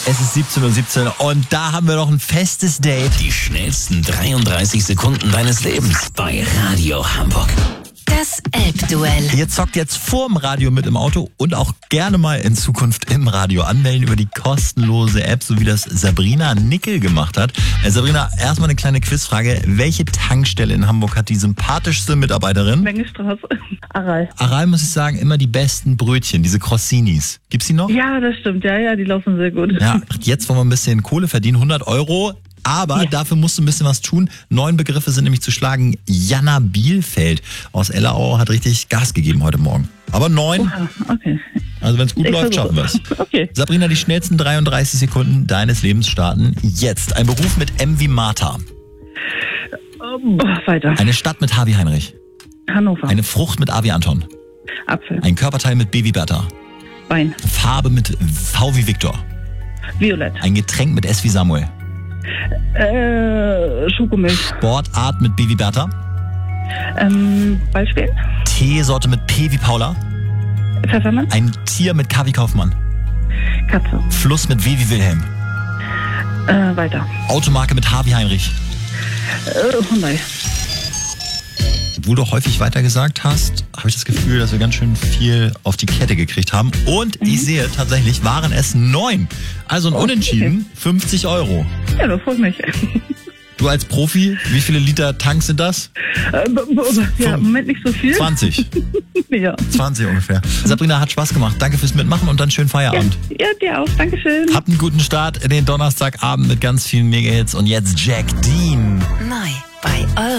Es ist 17:17 Uhr und da haben wir noch ein festes Date. Die schnellsten 33 Sekunden deines Lebens bei Radio Hamburg. Das Elbduell. Ihr zockt jetzt vorm Radio mit im Auto und auch gerne mal in Zukunft im Radio anmelden über die kostenlose App, so wie das Sabrina Nickel gemacht hat. Sabrina, erstmal eine kleine Quizfrage. Welche Tankstelle in Hamburg hat die sympathischste Mitarbeiterin? Mengestraße. Aral. Aral, muss ich sagen, immer die besten Brötchen, diese Crossinis. Gibt's die noch? Ja, das stimmt. Ja, die laufen sehr gut. Ja, jetzt wollen wir ein bisschen Kohle verdienen, 100 Euro. Aber dafür musst du ein bisschen was tun. 9 Begriffe sind nämlich zu schlagen. Jana Bielfeld aus Ellerau hat richtig Gas gegeben heute Morgen. Aber 9, Oha, okay. also wenn es gut läuft, schaffen wir es. Okay. Sabrina, die schnellsten 33 Sekunden deines Lebens starten jetzt. Ein Beruf mit M wie Martha. Weiter. Eine Stadt mit H wie Heinrich. Hannover. Eine Frucht mit A wie Anton. Apfel. Ein Körperteil mit B wie Bertha. Bein. Farbe mit V wie Viktor. Violett. Ein Getränk mit S wie Samuel. Schokomilch. Sportart mit B wie Bertha. Ballspielen. Teesorte mit P wie Paula. Pfefferminz. Ein Tier mit K wie Kaufmann. Katze. Fluss mit W wie Wilhelm. Weiter. Automarke mit H wie Heinrich. Hyundai. Obwohl du häufig weitergesagt hast, habe ich das Gefühl, dass wir ganz schön viel auf die Kette gekriegt haben. Und ich sehe, tatsächlich waren es 9. Also ein Unentschieden, 50 Euro. Ja, das freut mich. Du als Profi, wie viele Liter Tank sind das? Ja, im Moment nicht so viel. 20. Ja. 20 ungefähr. Sabrina, hat Spaß gemacht. Danke fürs Mitmachen und dann schönen Feierabend. Ja, dir auch. Dankeschön. Habt einen guten Start in den Donnerstagabend mit ganz vielen Mega-Hits. Und jetzt Jack Dean. Neu bei Euro